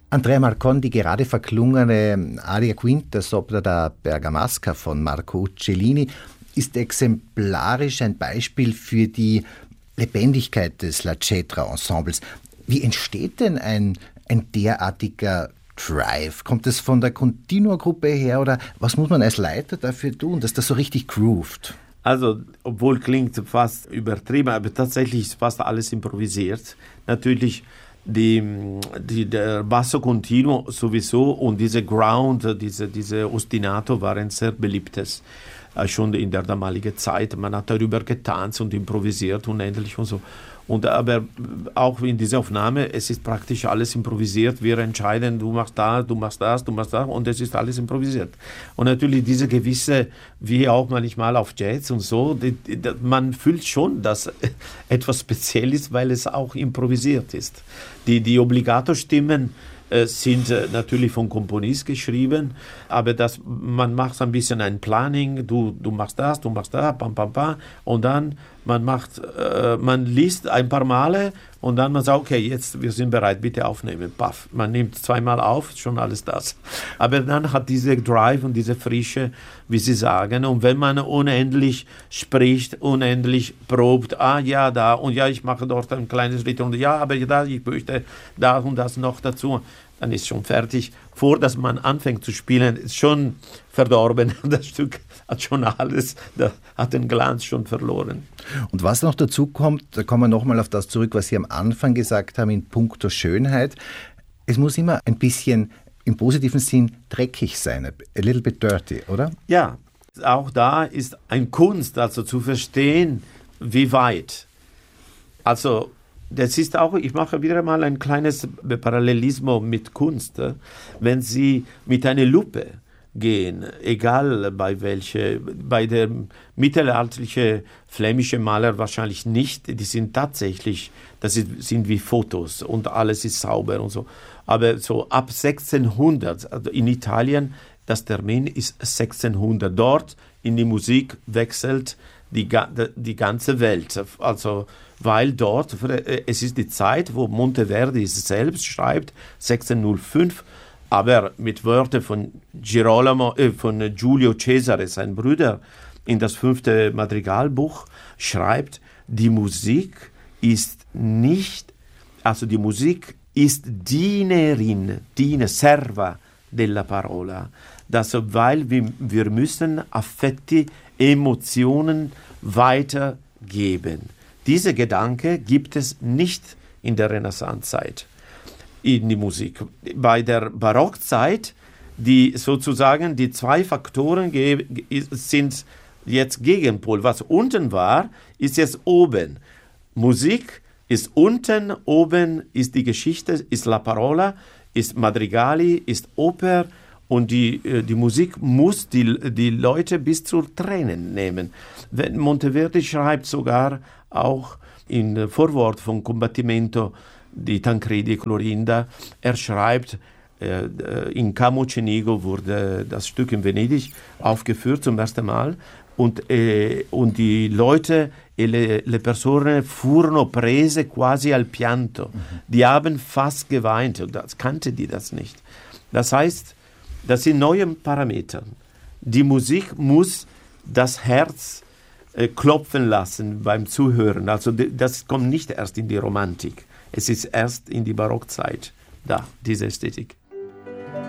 Andrea Marcon, die gerade verklungene Aria Quinta sopra da Bergamasca von Marco Uccellini, ist exemplarisch ein Beispiel für die Lebendigkeit des La Cetra-Ensembles. Wie entsteht denn ein derartiger Drive? Kommt es von der Continua-Gruppe her oder was muss man als Leiter dafür tun, dass das so richtig groovt? Also, obwohl klingt fast übertrieben, aber tatsächlich ist fast alles improvisiert. Natürlich der Basso Continuo sowieso und diese Ground, diese Ostinato waren sehr beliebtes. Schon in der damaligen Zeit. Man hat darüber getanzt und improvisiert unendlich und so. Aber auch in dieser Aufnahme, es ist praktisch alles improvisiert. Wir entscheiden, du machst das, du machst das und es ist alles improvisiert. Und natürlich diese gewisse, wie auch manchmal auf Jazz und so, man fühlt schon, dass etwas speziell ist, weil es auch improvisiert ist. Die Obligato-Stimmen sind natürlich vom Komponist geschrieben, aber man macht ein bisschen ein Planning, du machst das, pam, pam, pam, und dann man liest ein paar Male und dann man sagt, okay, jetzt, wir sind bereit, bitte aufnehmen, paff. Man nimmt zweimal auf, schon alles das. Aber dann hat diese Drive und diese Frische, wie Sie sagen, und wenn man unendlich spricht, unendlich probt, ja, da, und ja, ich mache dort ein kleines Lied und ja, aber da, ich möchte das und das noch dazu, dann ist schon fertig. Vor, dass man anfängt zu spielen, ist schon verdorben. Das Stück hat schon alles, das hat den Glanz schon verloren. Und was noch dazu kommt, da kommen wir nochmal auf das zurück, was Sie am Anfang gesagt haben, in puncto Schönheit. Es muss immer ein bisschen im positiven Sinn dreckig sein, a little bit dirty, oder? Ja, auch da ist eine Kunst, also zu verstehen, wie weit. Also, das ist auch, ich mache wieder mal ein kleines Parallelismus mit Kunst. Wenn Sie mit einer Lupe gehen, egal bei der mittelalterlichen flämischen Maler wahrscheinlich nicht, die sind tatsächlich, sind wie Fotos und alles ist sauber und so. Aber so ab 1600, also in Italien, das Termin ist 1600. Dort in die Musik wechselt die ganze Welt. Also, weil dort, es ist die Zeit, wo Monteverdi selbst schreibt, 1605, aber mit Wörtern von von Giulio Cesare, sein Bruder, in das 5. Madrigalbuch schreibt, die Musik ist Dienerin, serva della parola. Weil wir müssen Affetti, Emotionen weitergeben. Dieser Gedanke gibt es nicht in der Renaissancezeit in die Musik. Bei der Barockzeit, die sozusagen die zwei Faktoren sind jetzt Gegenpol. Was unten war, ist jetzt oben. Musik ist unten, oben ist die Geschichte, ist La Parola, ist Madrigali, ist Oper. Und die Musik muss die Leute bis zur Tränen nehmen. Monteverdi schreibt sogar auch im Vorwort von Combattimento di Tancredi e Clorinda, er schreibt, in Camocenigo wurde das Stück in Venedig aufgeführt zum ersten Mal und die Leute, le persone furono prese quasi al pianto. Die haben fast geweint und das kannte die das nicht. Das heißt, das sind neue Parameter. Die Musik muss das Herz klopfen lassen beim Zuhören. Also das kommt nicht erst in die Romantik. Es ist erst in die Barockzeit da, diese Ästhetik.